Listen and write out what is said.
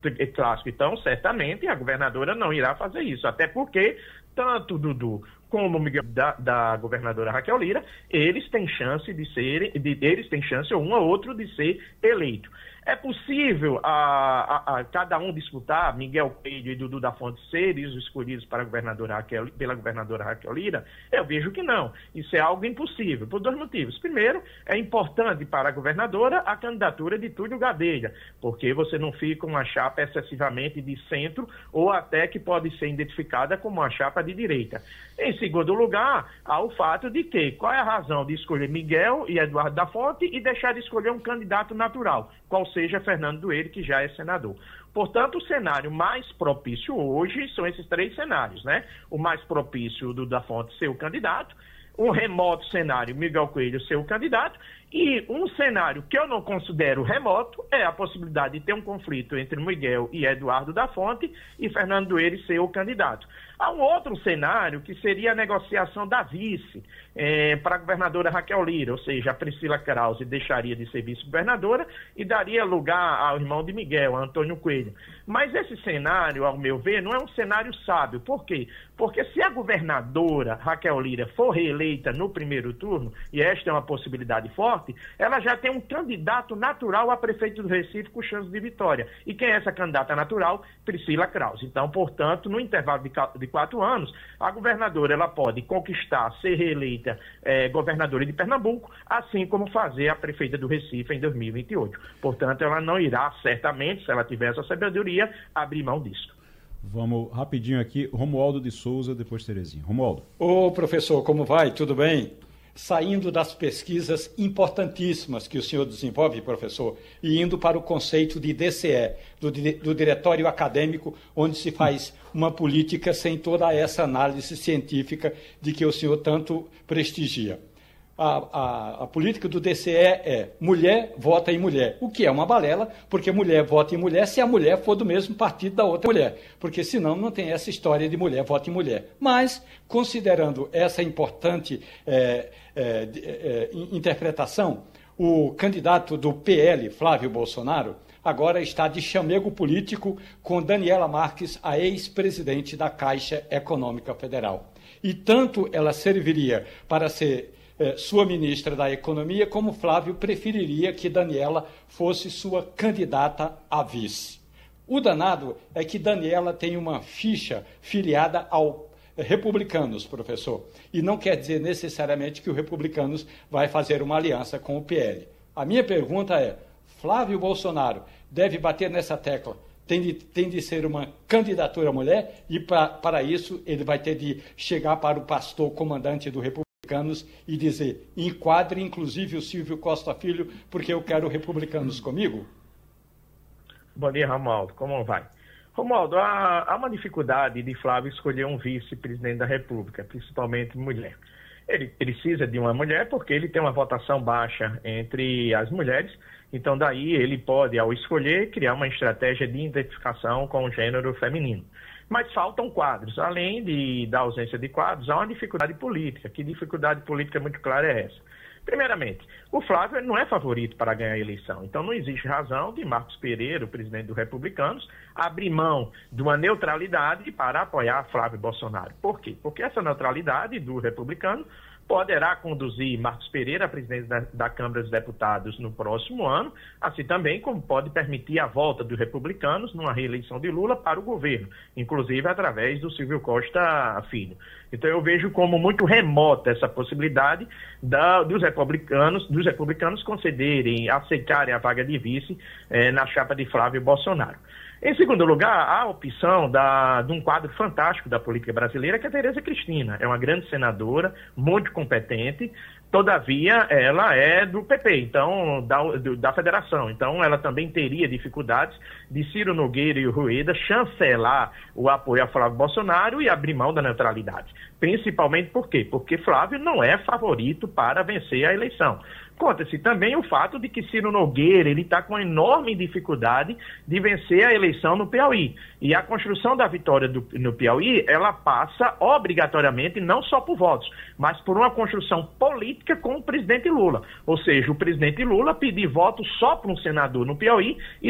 clássico. Então, certamente, a governadora não irá fazer isso, até porque tanto Dudu como o Miguel da governadora Raquel Lira, eles têm chance eles têm chance, um ou outro, de ser eleito. É possível cada um disputar, Miguel Coelho e Dudu da Fonte serem os escolhidos pela governadora Raquel Lira? Eu vejo que não. Isso é algo impossível, por dois motivos. Primeiro, é importante para a governadora a candidatura de Túlio Gadelha, porque você não fica uma chapa excessivamente de centro ou até que pode ser identificada como uma chapa de direita. Em segundo lugar, há o fato de que, qual é a razão de escolher Miguel e Eduardo da Fonte e deixar de escolher um candidato natural, qual seja Fernando Dueire, que já é senador. Portanto, o cenário mais propício hoje são esses três cenários, né? O mais propício do da Fonte ser o candidato, um remoto cenário, Miguel Coelho ser o candidato, e um cenário que eu não considero remoto é a possibilidade de ter um conflito entre Miguel e Eduardo da Fonte e Fernando Dueire ser o candidato. Há um outro cenário que seria a negociação da vice para a governadora Raquel Lira, ou seja, a Priscila Krause deixaria de ser vice-governadora e daria lugar ao irmão de Miguel, Antônio Coelho. Mas esse cenário, ao meu ver, não é um cenário sábio. Por quê? Porque se a governadora Raquel Lira for reeleita no primeiro turno, e esta é uma possibilidade forte, ela já tem um candidato natural a prefeito do Recife com chance de vitória. E quem é essa candidata natural? Priscila Krause. Então, portanto, no intervalo de 4 anos, a governadora ela pode conquistar, ser reeleita governadora de Pernambuco, assim como fazer a prefeita do Recife em 2028. Portanto, ela não irá, certamente, se ela tiver essa sabedoria, abrir mão disso. Vamos rapidinho aqui, Romualdo de Souza, depois Terezinha. Romualdo. Ô, professor, como vai? Tudo bem? Saindo das pesquisas importantíssimas que o senhor desenvolve, professor, e indo para o conceito de DCE, do Diretório Acadêmico, onde se faz uma política sem toda essa análise científica de que o senhor tanto prestigia. A política do DCE é mulher vota em mulher, o que é uma balela, porque mulher vota em mulher se a mulher for do mesmo partido da outra mulher, porque senão não tem essa história de mulher vota em mulher. Mas, considerando essa importante interpretação, o candidato do PL, Flávio Bolsonaro, agora está de chamego político com Daniela Marques, a ex-presidente da Caixa Econômica Federal. E tanto ela serviria para ser sua ministra da Economia, como Flávio preferiria que Daniela fosse sua candidata a vice. O danado é que Daniela tem uma ficha filiada ao Republicanos, professor, e não quer dizer necessariamente que o Republicanos vai fazer uma aliança com o PL. A minha pergunta é, Flávio Bolsonaro deve bater nessa tecla, tem de ser uma candidatura mulher, e para isso ele vai ter de chegar para o pastor comandante do Republicanos e dizer, enquadre inclusive o Silvio Costa Filho, porque eu quero Republicanos comigo? Bom dia, Romualdo. Como vai? Romualdo, há uma dificuldade de Flávio escolher um vice-presidente da República, principalmente mulher. Ele precisa de uma mulher porque ele tem uma votação baixa entre as mulheres, então daí ele pode, ao escolher, criar uma estratégia de identificação com o gênero feminino. Mas faltam quadros. Além da ausência de quadros, há uma dificuldade política. Que dificuldade política muito clara é essa? Primeiramente, o Flávio não é favorito para ganhar a eleição. Então não existe razão de Marcos Pereira, o presidente dos Republicanos, abrir mão de uma neutralidade para apoiar Flávio Bolsonaro. Por quê? Porque essa neutralidade do republicano poderá conduzir Marcos Pereira à presidência da Câmara dos Deputados no próximo ano, assim também como pode permitir a volta dos republicanos numa reeleição de Lula para o governo, inclusive através do Silvio Costa Filho. Então eu vejo como muito remota essa possibilidade dos republicanos aceitarem a vaga de vice na chapa de Flávio Bolsonaro. Em segundo lugar, há a opção de um quadro fantástico da política brasileira, que é a Tereza Cristina. É uma grande senadora, muito competente, todavia ela é do PP, então da federação. Então ela também teria dificuldades de Ciro Nogueira e o Rueda chancelar o apoio a Flávio Bolsonaro e abrir mão da neutralidade. Principalmente por quê? Porque Flávio não é favorito para vencer a eleição. Conta-se também o fato de que Ciro Nogueira está com uma enorme dificuldade de vencer a eleição no Piauí. E a construção da vitória no Piauí, ela passa obrigatoriamente não só por votos, mas por uma construção política com o presidente Lula. Ou seja, o presidente Lula pedir votos só para um senador no Piauí e